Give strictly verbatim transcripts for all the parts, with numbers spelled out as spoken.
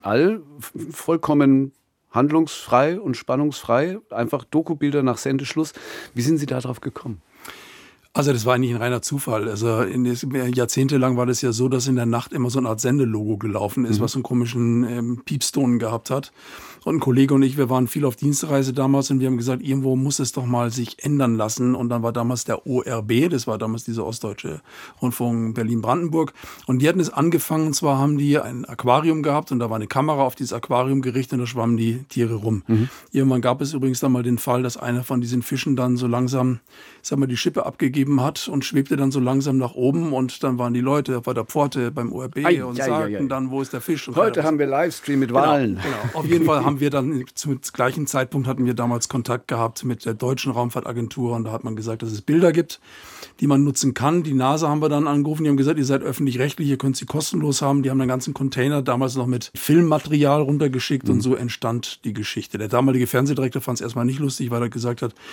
all vollkommen handlungsfrei und spannungsfrei, einfach Dokubilder nach Sendeschluss. Wie sind Sie darauf gekommen? Also das war eigentlich ein reiner Zufall. Also in des, jahrzehntelang war das ja so, dass in der Nacht immer so eine Art Sendelogo gelaufen ist, mhm. was so einen komischen ähm, Piepston gehabt hat. Und ein Kollege und ich, wir waren viel auf Dienstreise damals und wir haben gesagt, irgendwo muss es doch mal sich ändern lassen. Und dann war damals der O R B, das war damals dieser Ostdeutsche Rundfunk Berlin-Brandenburg. Und die hatten es angefangen, und zwar haben die ein Aquarium gehabt und da war eine Kamera auf dieses Aquarium gerichtet und da schwammen die Tiere rum. Mhm. Irgendwann gab es übrigens dann mal den Fall, dass einer von diesen Fischen dann so langsam, sag mal, die Schippe abgegeben hat und schwebte dann so langsam nach oben und dann waren die Leute bei der Pforte beim O R B ei, und ei, sagten ei, ei. dann, wo ist der Fisch? Und heute haben wir Livestream mit Walen. Genau, genau. Auf jeden Fall haben wir dann zum gleichen Zeitpunkt hatten wir damals Kontakt gehabt mit der Deutschen Raumfahrtagentur und da hat man gesagt, dass es Bilder gibt, die man nutzen kann. Die NASA haben wir dann angerufen, die haben gesagt, ihr seid öffentlich-rechtlich, ihr könnt sie kostenlos haben. Die haben einen ganzen Container damals noch mit Filmmaterial runtergeschickt mhm. und so entstand die Geschichte. Der damalige Fernsehdirektor fand es erstmal nicht lustig, weil er gesagt hat,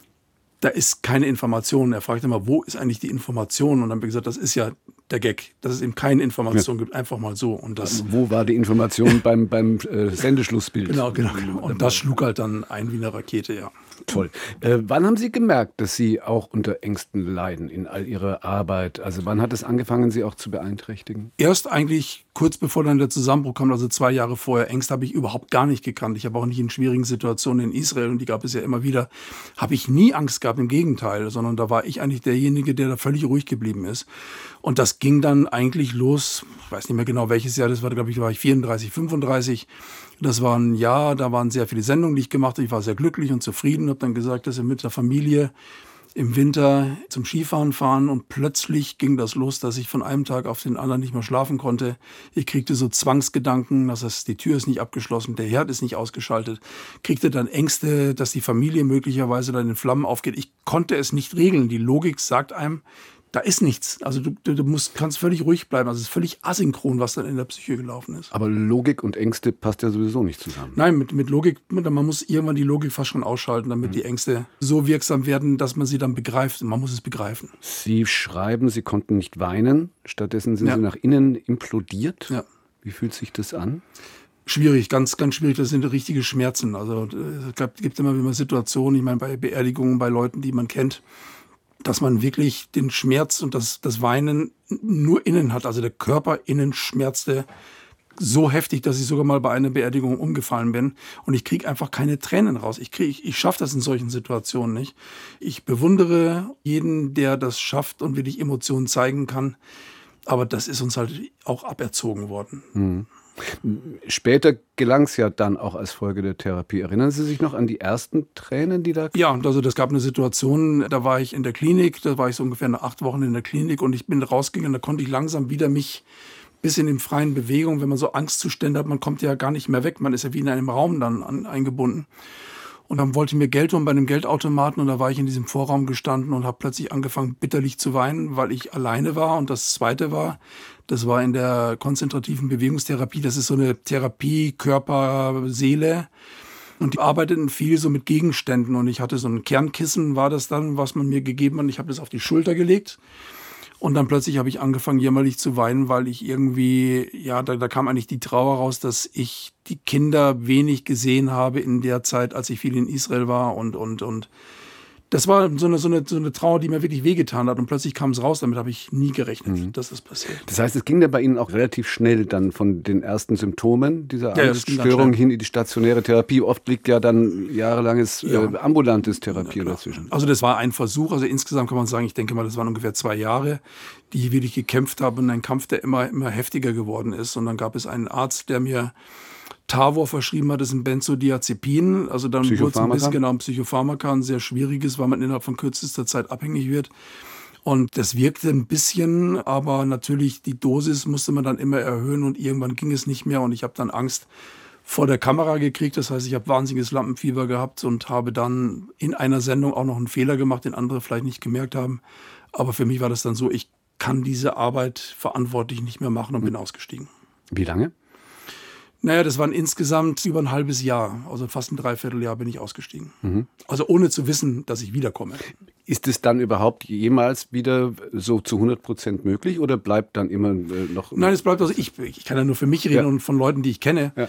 da ist keine Information. Er fragte immer, wo ist eigentlich die Information? Und dann haben wir gesagt, das ist ja der Gag, dass es eben keine Information ja. gibt, einfach mal so. Und das, wo war die Information beim, beim äh, Sendeschlussbild? Genau, genau, genau. Und das schlug halt dann ein wie eine Rakete, ja. Toll. Äh, wann haben Sie gemerkt, dass Sie auch unter Ängsten leiden in all Ihrer Arbeit? Also wann hat es angefangen, Sie auch zu beeinträchtigen? Erst eigentlich kurz bevor dann der Zusammenbruch kam, also zwei Jahre vorher. Ängste habe ich überhaupt gar nicht gekannt. Ich habe auch nicht in schwierigen Situationen in Israel, und die gab es ja immer wieder, habe ich nie Angst gehabt, im Gegenteil, sondern da war ich eigentlich derjenige, der da völlig ruhig geblieben ist. Und das ging dann eigentlich los, ich weiß nicht mehr genau welches Jahr das war, glaube ich, war ich vierunddreißig, fünfunddreißig. Das war ein Jahr, da waren sehr viele Sendungen, die ich gemacht habe. Ich war sehr glücklich und zufrieden, habe dann gesagt, dass wir mit der Familie im Winter zum Skifahren fahren und plötzlich ging das los, dass ich von einem Tag auf den anderen nicht mehr schlafen konnte. Ich kriegte so Zwangsgedanken, dass das, die Tür ist nicht abgeschlossen, der Herd ist nicht ausgeschaltet. Kriegte dann Ängste, dass die Familie möglicherweise dann in Flammen aufgeht. Ich konnte es nicht regeln. Die Logik sagt einem, da ist nichts. Also du, du, du musst, kannst völlig ruhig bleiben. Also es ist völlig asynchron, was dann in der Psyche gelaufen ist. Aber Logik und Ängste passt ja sowieso nicht zusammen. Nein, mit, mit Logik, man muss irgendwann die Logik fast schon ausschalten, damit mhm. die Ängste so wirksam werden, dass man sie dann begreift. Man muss es begreifen. Sie schreiben, Sie konnten nicht weinen. Stattdessen sind ja. Sie nach innen implodiert. Ja. Wie fühlt sich das an? Schwierig, ganz, ganz schwierig. Das sind richtige Schmerzen. Also es gibt immer wieder Situationen, ich meine bei Beerdigungen, bei Leuten, die man kennt, dass man wirklich den Schmerz und das, das Weinen nur innen hat. Also der Körper innen schmerzte so heftig, dass ich sogar mal bei einer Beerdigung umgefallen bin. Und ich kriege einfach keine Tränen raus. Ich, krieg, ich, ich schaffe das in solchen Situationen nicht. Ich bewundere jeden, der das schafft und wirklich Emotionen zeigen kann. Aber das ist uns halt auch aberzogen worden. Mhm. Später gelang es ja dann auch als Folge der Therapie. Erinnern Sie sich noch an die ersten Tränen, die da kamen? Ja, also das gab eine Situation, da war ich in der Klinik, da war ich so ungefähr nach acht Wochen in der Klinik und ich bin rausgegangen, da konnte ich langsam wieder mich ein bisschen in freien Bewegung, wenn man so Angstzustände hat, man kommt ja gar nicht mehr weg, man ist ja wie in einem Raum dann an, eingebunden. Und dann wollte ich mir Geld holen bei einem Geldautomaten und da war ich in diesem Vorraum gestanden und habe plötzlich angefangen bitterlich zu weinen, weil ich alleine war. Und das Zweite war, das war in der konzentrativen Bewegungstherapie, das ist so eine Therapie Körper, Seele. Und die arbeiteten viel so mit Gegenständen und ich hatte so ein Kernkissen, war das dann, was man mir gegeben hat. Ich habe das auf die Schulter gelegt. Und dann plötzlich habe ich angefangen, jämmerlich zu weinen, weil ich irgendwie, ja, da, da kam eigentlich die Trauer raus, dass ich die Kinder wenig gesehen habe in der Zeit, als ich viel in Israel war und, und, und das war so eine, so eine, so eine Trauer, die mir wirklich wehgetan hat und plötzlich kam es raus, damit habe ich nie gerechnet, mhm. dass das passiert. Das heißt, es ging dann bei Ihnen auch relativ schnell dann von den ersten Symptomen dieser ja, Angststörung hin in die stationäre Therapie. Oft liegt ja dann jahrelanges ja. äh, ambulantes Therapie ja, dazwischen. Also das war ein Versuch, also insgesamt kann man sagen, ich denke mal, das waren ungefähr zwei Jahre, die ich wirklich gekämpft habe und ein Kampf, der immer, immer heftiger geworden ist. Und dann gab es einen Arzt, der mir Tavor verschrieben hat, das ist ein Benzodiazepin, also dann wurde es ein bisschen genau ein Psychopharmaka, ein sehr schwieriges, weil man innerhalb von kürzester Zeit abhängig wird. Und das wirkte ein bisschen, aber natürlich die Dosis musste man dann immer erhöhen und irgendwann ging es nicht mehr und ich habe dann Angst vor der Kamera gekriegt, das heißt, ich habe wahnsinniges Lampenfieber gehabt und habe dann in einer Sendung auch noch einen Fehler gemacht, den andere vielleicht nicht gemerkt haben. Aber für mich war das dann so, ich kann diese Arbeit verantwortlich nicht mehr machen und bin ausgestiegen. Wie lange? Naja, das waren insgesamt über ein halbes Jahr, also fast ein Dreivierteljahr bin ich ausgestiegen. Mhm. Also ohne zu wissen, dass ich wiederkomme. Ist es dann überhaupt jemals wieder so zu hundert Prozent möglich oder bleibt dann immer noch... Nein, es bleibt, also ich, ich kann ja nur für mich reden ja. und von Leuten, die ich kenne. Ja.